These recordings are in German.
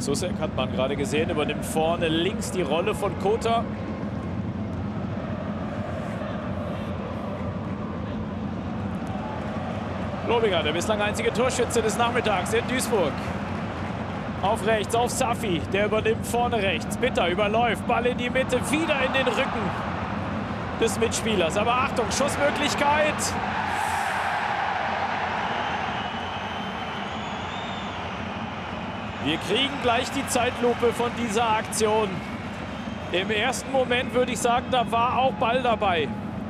Soucek hat man gerade gesehen, übernimmt vorne links die Rolle von Kota. Lobinger, der bislang einzige Torschütze des Nachmittags in Duisburg. Auf rechts, auf Safi, der übernimmt vorne rechts. Bitter überläuft, Ball in die Mitte, wieder in den Rücken des Mitspielers. Aber Achtung, Schussmöglichkeit. Wir kriegen gleich die Zeitlupe von dieser Aktion. Im ersten Moment würde ich sagen, da war auch Ball dabei.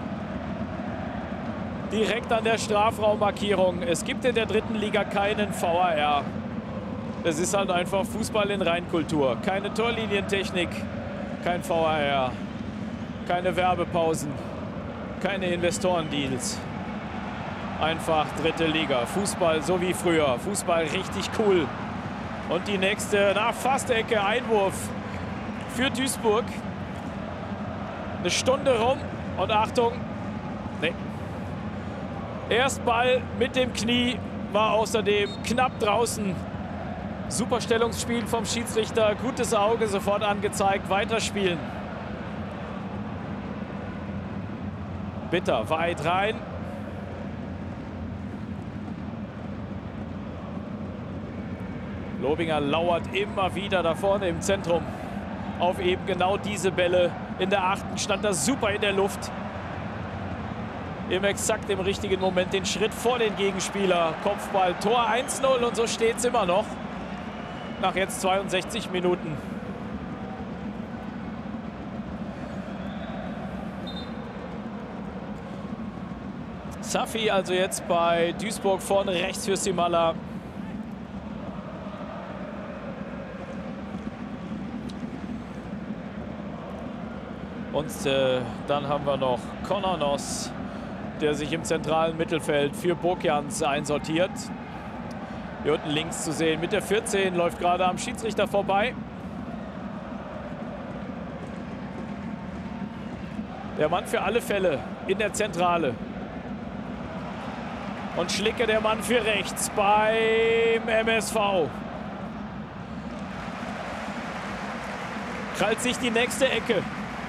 Direkt an der Strafraummarkierung. Es gibt in der dritten Liga keinen VAR. Es ist halt einfach Fußball in Reinkultur. Keine Torlinientechnik, kein VAR, keine Werbepausen, keine Investorendeals. Einfach dritte Liga. Fußball so wie früher. Fußball richtig cool. Und die nächste, fast Ecke, Einwurf für Duisburg. Eine Stunde rum und Achtung, nee. Erst Ball mit dem Knie, war außerdem knapp draußen. Super Stellungsspiel vom Schiedsrichter, gutes Auge, sofort angezeigt, weiterspielen. Bitter, weit rein. Lobinger lauert immer wieder da vorne im Zentrum auf eben genau diese Bälle. In der 8. stand er super in der Luft. Exakt im richtigen Moment den Schritt vor den Gegenspieler. Kopfball, Tor 1-0 und so steht es immer noch. Nach jetzt 62 Minuten. Safi also jetzt bei Duisburg vorne rechts für Simala. Und dann haben wir noch Konanos, der sich im zentralen Mittelfeld für Bokjans einsortiert. Hier unten links zu sehen mit der 14, läuft gerade am Schiedsrichter vorbei. Der Mann für alle Fälle in der Zentrale. Und Schlicke der Mann für rechts beim MSV. Krallt sich die nächste Ecke.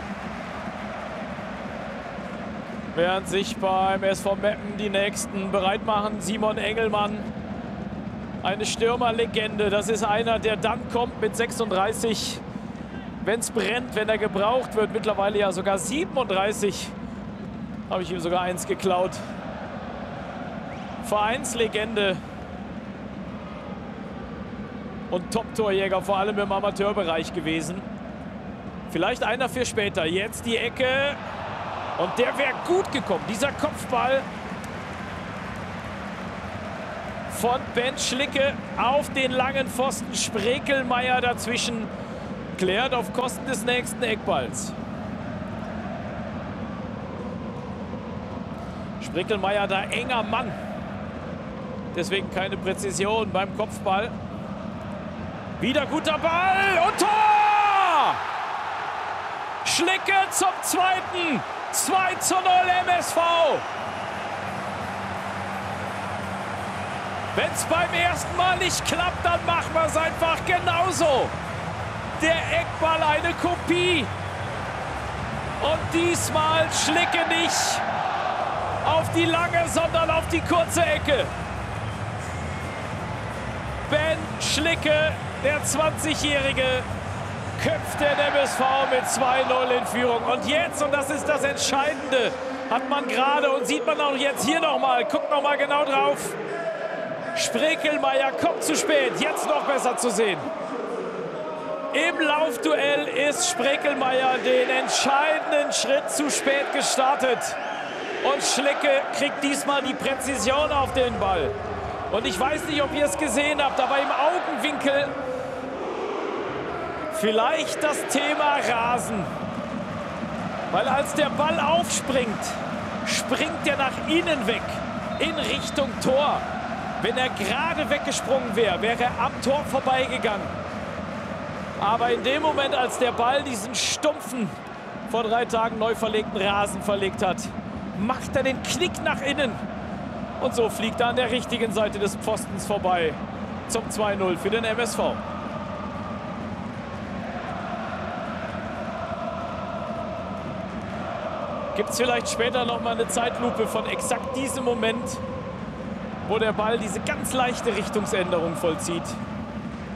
Während sich beim SV Meppen die nächsten bereit machen. Simon Engelmann, eine Stürmerlegende. Das ist einer, der dann kommt mit 36, wenn es brennt, wenn er gebraucht wird. Mittlerweile ja sogar 37. Habe ich ihm sogar eins geklaut. Vereinslegende. Und Top-Torjäger, vor allem im Amateurbereich gewesen. Vielleicht einer für später. Jetzt die Ecke. Und der wäre gut gekommen. Dieser Kopfball von Ben Schlicke auf den langen Pfosten. Sprekelmeier dazwischen. Klärt auf Kosten des nächsten Eckballs. Sprekelmeier da enger Mann. Deswegen keine Präzision beim Kopfball. Wieder guter Ball und Tor! Schlicke zum zweiten. 2:0 MSV. Wenn es beim ersten Mal nicht klappt, dann machen wir es einfach genauso. Der Eckball eine Kopie. Und diesmal Schlicke nicht auf die lange, sondern auf die kurze Ecke. Ben Schlicke, der 20-Jährige, köpft den MSV mit 2:0 in Führung. Und jetzt, und das ist das Entscheidende, hat man gerade und sieht man auch jetzt hier nochmal, guckt nochmal genau drauf. Sprekelmeier kommt zu spät, jetzt noch besser zu sehen. Im Laufduell ist Sprekelmeier den entscheidenden Schritt zu spät gestartet. Und Schlicke kriegt diesmal die Präzision auf den Ball. Und ich weiß nicht, ob ihr es gesehen habt, aber im Augenwinkel vielleicht das Thema Rasen. Weil als der Ball aufspringt, springt er nach innen weg, in Richtung Tor. Wenn er gerade weggesprungen wäre, wäre er am Tor vorbeigegangen. Aber in dem Moment, als der Ball diesen stumpfen, vor 3 Tagen neu verlegten Rasen verlegt hat, macht er den Knick nach innen. Und so fliegt er an der richtigen Seite des Pfostens vorbei zum 2:0 für den MSV. Gibt es vielleicht später noch mal eine Zeitlupe von exakt diesem Moment, wo der Ball diese ganz leichte Richtungsänderung vollzieht?